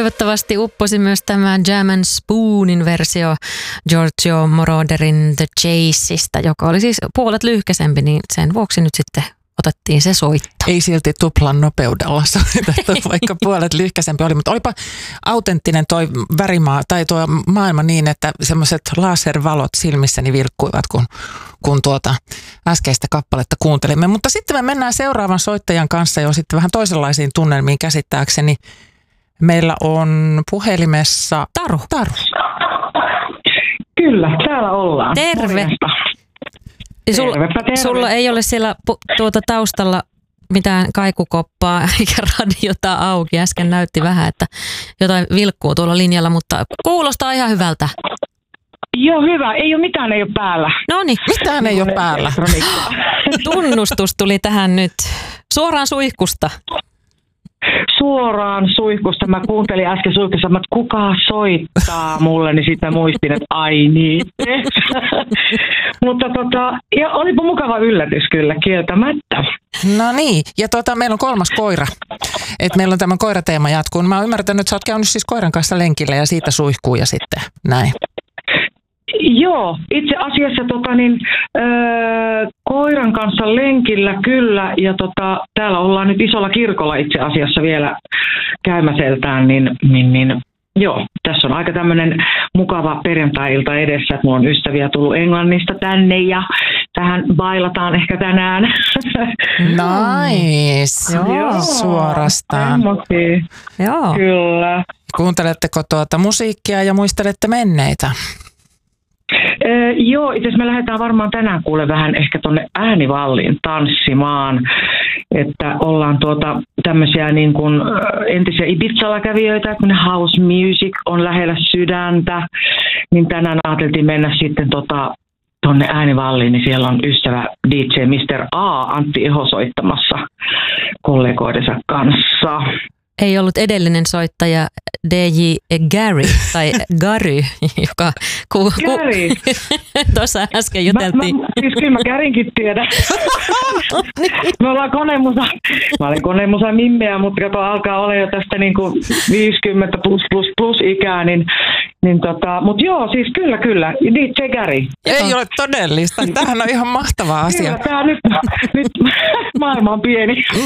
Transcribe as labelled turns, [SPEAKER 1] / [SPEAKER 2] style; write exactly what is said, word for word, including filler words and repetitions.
[SPEAKER 1] toivottavasti upposi myös tämä Jam and Spoonin versio Giorgio Moroderin The Chaseista, joka oli siis puolet lyhkäisempi, niin sen vuoksi nyt sitten otettiin se soitto.
[SPEAKER 2] Ei silti tuplan nopeudella soitettu, vaikka puolet lyhkäisempi oli, mutta olipa autenttinen toi värimaa tai tuo maailma niin, että semmoiset laservalot silmissäni vilkkuivat, kun, kun tuota äskeistä kappaletta kuuntelimme. Mutta sitten me mennään seuraavan soittajan kanssa jo sitten vähän toisenlaisiin tunnelmiin käsittääkseni. Meillä on puhelimessa Taru. Taru.
[SPEAKER 3] Kyllä, täällä ollaan.
[SPEAKER 1] Terve. Sulla,
[SPEAKER 3] terve.
[SPEAKER 1] sulla ei ole siellä tuota taustalla mitään kaikukoppaa eikä radiota auki. Äsken näytti vähän, että jotain vilkkuu tuolla linjalla, mutta kuulostaa ihan hyvältä.
[SPEAKER 3] Joo, hyvä. Ei ole mitään, ei ole päällä.
[SPEAKER 1] Noniin.
[SPEAKER 2] Mitään ei ole päällä.
[SPEAKER 1] Tunnustus tuli tähän nyt. Suoraan suihkusta.
[SPEAKER 3] Suoraan suihkusta. Mä kuuntelin äsken suihkussa, että kuka soittaa mulle, niin sitten muistin, että ai niin. Mutta tota, ja olipa mukava yllätys kyllä, kieltämättä.
[SPEAKER 2] No niin, ja tota, meillä on kolmas koira. Et meillä on tämä koirateema jatkuu. Mä oon ymmärtänyt, että sä oot käynyt siis koiran kanssa lenkillä ja siitä suihkuu ja sitten näin.
[SPEAKER 3] Joo, itse asiassa tota, niin, öö, koiran kanssa lenkillä kyllä, ja tota, täällä ollaan nyt isolla kirkolla itse asiassa vielä käymäseltään, niin, niin, niin joo, tässä on aika tämmöinen mukava perjantai-ilta edessä, että mulla on ystäviä tullut Englannista tänne ja tähän bailataan ehkä tänään.
[SPEAKER 2] Nice,
[SPEAKER 3] joo,
[SPEAKER 2] suorastaan.
[SPEAKER 1] Joo.
[SPEAKER 3] Kyllä.
[SPEAKER 2] Kuunteletteko tuota musiikkia ja muistelette menneitä?
[SPEAKER 3] Öö, joo, itse asiassa me lähdetään varmaan tänään kuule vähän ehkä tuonne Äänivalliin tanssimaan, että ollaan tuota tämmöisiä niin kuin entisiä Ibizalla kävijöitä, kun house music on lähellä sydäntä, niin tänään ajateltiin mennä sitten tota tuonne Äänivalliin, niin siellä on ystävä D J mister A, Antti Eho soittamassa kollegoidensa kanssa.
[SPEAKER 1] Ei ollut edellinen soittaja D J Gary tai Gary, joka ku, ku, tuossa äsken juteltiin.
[SPEAKER 3] Mä, mä, siis kyllä mä Garinkin tiedän. Me ollaan konemusa. Mä olen konemusa mimmeä, mutta kato alkaa olla jo tästä niinku viisikymmentä plus plus plus ikää, niin, niin tota, mut joo, siis kyllä kyllä, D J Gary.
[SPEAKER 2] Ei ole todellista, tämähän on ihan mahtava asia.
[SPEAKER 3] Kyllä, tää nyt, nyt maailma on pieni.